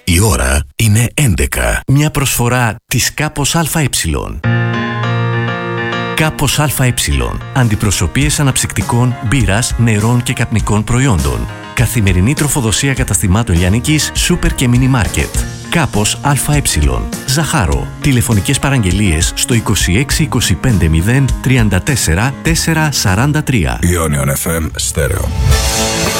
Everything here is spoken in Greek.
Η ώρα είναι 11. Μια προσφορά της Κάπος ΑΕ. Κάπος ΑΕ. Αντιπροσωπείες αναψυκτικών, μπύρας, νερών και καπνικών προϊόντων. Καθημερινή τροφοδοσία καταστημάτων λιανικής, σούπερ και μίνι μάρκετ. Κάπος ΑΕ. Ζαχάρο. Τηλεφωνικές παραγγελίες στο 26 25 0 34 443. Ionion FM Stereo.